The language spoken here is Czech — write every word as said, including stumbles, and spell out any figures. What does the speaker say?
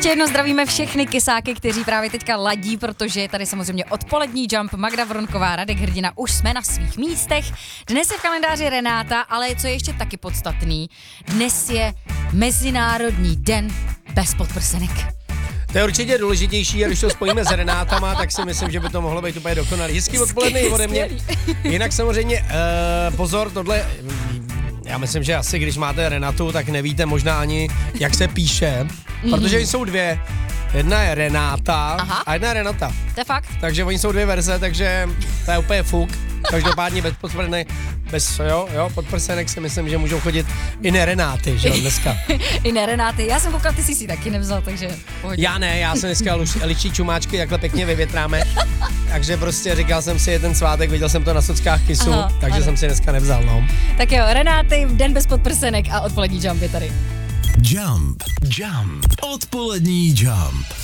Ještě jednou zdravíme všechny kysáky, kteří právě teďka ladí, protože je tady samozřejmě odpolední Jump, Magda Vronková, Radek Hrdina, už jsme na svých místech. Dnes je v kalendáři Renáta, ale co je ještě taky podstatný, dnes je Mezinárodní den bez podprsenek. To je určitě důležitější a když to spojíme s Renátama, tak si myslím, že by to mohlo být úplně dokonalý. Hezký odpoledne i ode mě. Jinak samozřejmě, uh, pozor, tohle, já myslím, že asi když máte Renatu, tak nevíte možná ani, jak se píše, protože jsou dvě. Jedna je Renáta. Aha. A jedna je Renata. To je fakt. Takže oni jsou dvě verze, takže to je úplně fuk. Každopádně bez podprsenek, bez, jo, jo, podprsenek si myslím, že můžou chodit i nerenáty, že jo, dneska. I nerenáty, já jsem koukal, ty jsi si taky nevzal, takže pohodě. Já ne, já jsem dneska ličí čumáčky, jakhle pěkně vyvětráme, takže prostě říkal jsem si, je ten svátek, viděl jsem to na sockách Kissu, aha, takže ano. Jsem si dneska nevzal, no. Tak jo, Renáty, den bez podprsenek a odpolední Jump je tady. Jump, Jump, odpolední Jump.